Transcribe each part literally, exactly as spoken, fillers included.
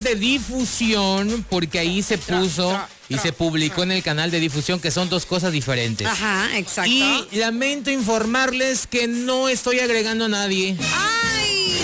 de difusión, porque ahí se puso tra, tra, y tra, se publicó tra. en el canal de difusión, que son dos cosas diferentes. Ajá, exacto. Y lamento informarles que no estoy agregando a nadie. ¡Ay,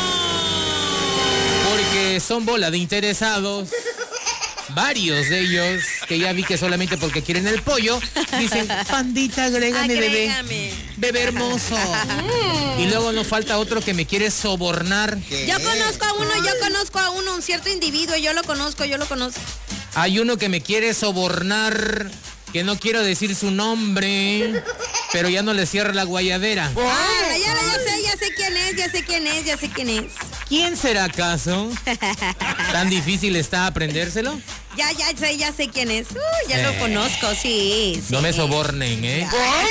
no! Porque son bola de interesados. Varios de ellos, que ya vi que solamente porque quieren el pollo, dicen, pandita, agrégame, Agrégame. bebé. Bebé hermoso. Y luego nos falta otro que me quiere sobornar. ¿Qué? Yo conozco a uno, yo conozco a uno, un cierto individuo, yo lo conozco, yo lo conozco. Hay uno que me quiere sobornar, que no quiero decir su nombre, pero ya no le cierra la guayadera. Ah, ya, ya, ya sé, ya sé quién es, ya sé quién es, ya sé quién es. ¿Quién será acaso? ¿Tan difícil está aprendérselo? Ya, ya sé, ya sé quién es. Uh, ya eh, lo conozco, sí, sí. No me sobornen, ¿eh?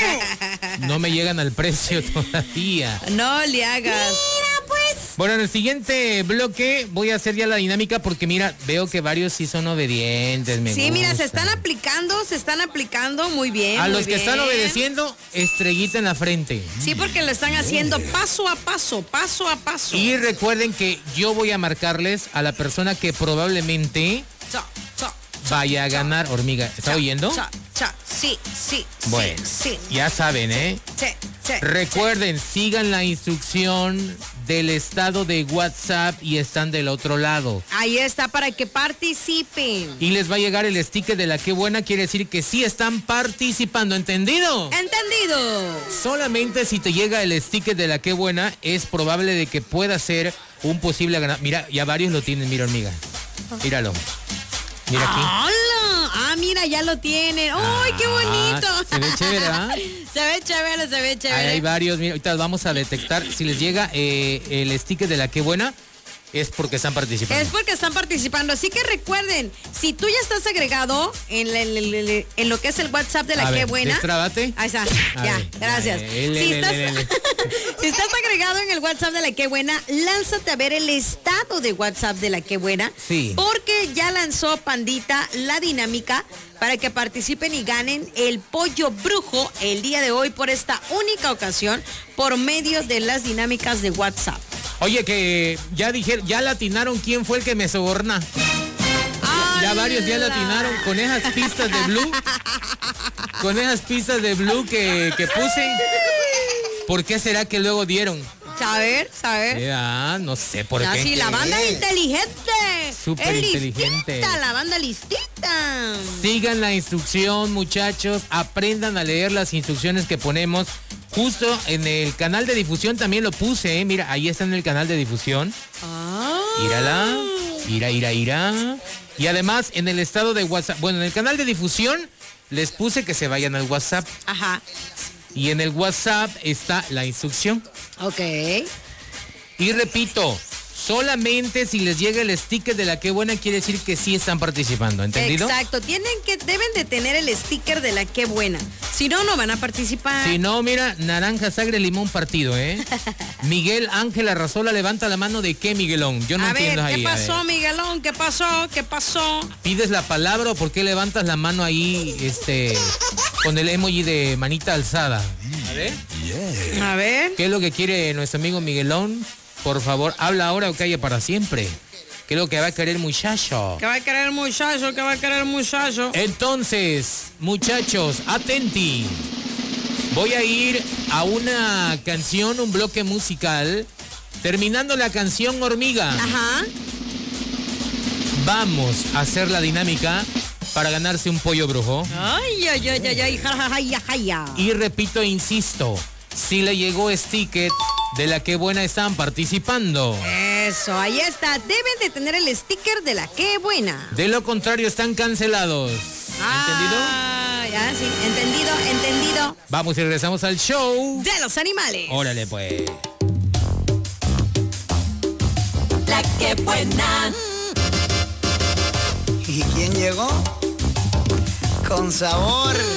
No me llegan al precio todavía. No le hagas. Mira, pues. Bueno, en el siguiente bloque voy a hacer ya la dinámica porque mira, veo que varios sí son obedientes. Me sí, gusta. Mira, se están aplicando, se están aplicando muy bien. A muy los que bien. están obedeciendo, estrellita en la frente. Sí, porque lo están haciendo paso a paso, paso a paso. Y recuerden que yo voy a marcarles a la persona que probablemente cha, cha, vaya a ganar. cha, hormiga, ¿está cha, oyendo? Cha, cha, sí, sí, bueno, sí, sí. Ya saben, ¿eh? Sí, sí. Recuerden, sigan la instrucción del estado de WhatsApp y están del otro lado. Ahí está, para que participen. Y les va a llegar el sticker de la Qué Buena, quiere decir que sí están participando, ¿entendido? Entendido. Solamente si te llega el sticker de la Qué Buena, es probable de que pueda ser un posible ganador. Mira, ya varios lo tienen, mira, hormiga. Míralo. Mira aquí. ¡Hola! Ah, mira, ya lo tienen. ¡Ay, qué bonito! Ah, se ve chévere, ¿ah? Se ve chévere, se ve chévere. Ahí hay varios, mira, ahorita vamos a detectar. Si les llega eh, el sticker de la Qué Buena, es porque están participando. Es porque están participando. Así que recuerden, si tú ya estás agregado en, la, en, la, en lo que es el WhatsApp de la a Qué ver, Buena. Destrábate. Ahí está. A ya, ver, gracias. El, si, el, estás, el, el, el. si estás agregado en el WhatsApp de la Qué Buena, lánzate a ver el estado de WhatsApp de la Qué Buena. Sí. Porque ya lanzó Pandita la dinámica para que participen y ganen el pollo brujo el día de hoy por esta única ocasión por medio de las dinámicas de WhatsApp. Oye, que ya dijeron, ya latinaron quién fue el que me soborna. ¡Hala! Ya varios ya latinaron con esas pistas de Blue. Con esas pistas de Blue que, que puse. ¿Por qué será que luego dieron? Saber, saber. Ya, no sé por ya, qué. Sí, la banda es inteligente. Súper es inteligente. Listita, la banda listita. Sigan la instrucción, muchachos. Aprendan a leer las instrucciones que ponemos. Justo en el canal de difusión también lo puse, ¿eh? Mira, ahí está en el canal de difusión. Ah. Írala, ira, ira, ira. Y además en el estado de WhatsApp, bueno, en el canal de difusión les puse que se vayan al WhatsApp. Ajá. Y en el WhatsApp está la instrucción. Ok. Y repito, solamente si les llega el sticker de la Qué Buena quiere decir que sí están participando, ¿entendido? Exacto, tienen que, deben de tener el sticker de la Qué Buena. Si no, no van a participar. Si no, mira, naranja, sagre, limón partido, ¿eh? Miguel Ángel Arrazola levanta la mano de qué, Miguelón. Yo no a entiendo ver, ahí. ¿qué pasó, Miguelón? ¿Qué pasó? ¿Qué pasó? ¿Pides la palabra o por qué levantas la mano ahí, este, con el emoji de manita alzada? A ver. A ver. ¿Qué es lo que quiere nuestro amigo Miguelón? Por favor, habla ahora o calla para siempre. ¿Qué es lo que va a querer el muchacho? ¿Qué va a querer el muchacho? ¿Qué va a querer el muchacho? Entonces, muchachos, atenti. Voy a ir a una canción, un bloque musical. Terminando la canción, hormiga. Ajá. Vamos a hacer la dinámica para ganarse un pollo brujo. Ay, ay, ay, ay, ay, ay, ay, ay. Y repito e insisto, si le llegó sticker de la Qué Buena están participando. Eso, ahí está. Deben de tener el sticker de la Qué Buena. De lo contrario, están cancelados. ¿Entendido? Ah, ya, sí. Entendido, entendido. Vamos y regresamos al show de los animales. Órale, pues. La Qué Buena. ¿Y quién llegó? Con sabor.